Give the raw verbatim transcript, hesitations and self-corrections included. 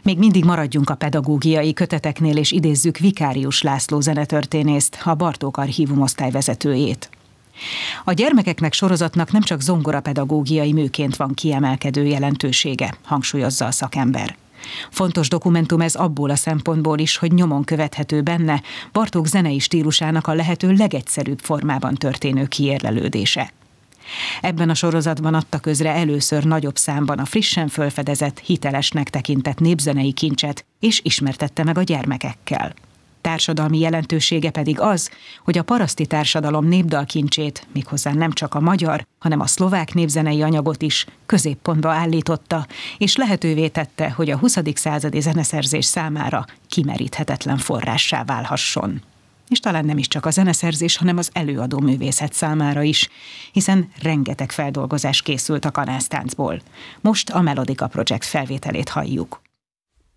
Még mindig maradjunk a pedagógiai köteteknél, és idézzük Vikárius László zenetörténészt, a Bartók Archívum osztályvezetőjét. A gyermekeknek sorozatnak nem csak zongorapedagógiai műként van kiemelkedő jelentősége, hangsúlyozza a szakember. Fontos dokumentum ez abból a szempontból is, hogy nyomon követhető benne Bartók zenei stílusának a lehető legegyszerűbb formában történő kiérlelődése. Ebben a sorozatban adta közre először nagyobb számban a frissen fölfedezett, hitelesnek tekintett népzenei kincset, és ismertette meg a gyermekekkel. Társadalmi jelentősége pedig az, hogy a paraszti társadalom népdalkincsét, méghozzá nem csak a magyar, hanem a szlovák népzenei anyagot is középpontba állította, és lehetővé tette, hogy a huszadik századi zeneszerzés számára kimeríthetetlen forrássá válhasson. És talán nem is csak a zeneszerzés, hanem az előadó művészet számára is, hiszen rengeteg feldolgozás készült a kanásztáncból. Most a Melodica Project felvételét halljuk.